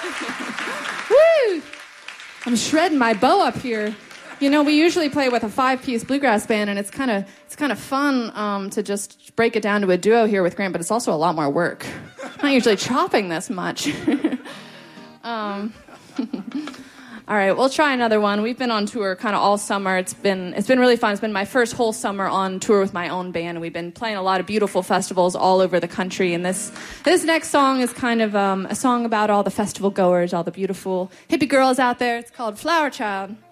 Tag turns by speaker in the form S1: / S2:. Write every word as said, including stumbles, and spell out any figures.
S1: Woo! I'm shredding my bow up here. You know, we usually play with a five-piece bluegrass band, and it's kind of it's kind of fun um, to just break it down to a duo here with Grant, but it's also a lot more work. I'm not usually chopping this much. um, all right, we'll try another one. We've been on tour kind of all summer. It's been it's been really fun. It's been my first whole summer on tour with my own band. We've been playing a lot of beautiful festivals all over the country, and this this next song is kind of um, a song about all the festival goers, all the beautiful hippie girls out there. It's called Flower Child.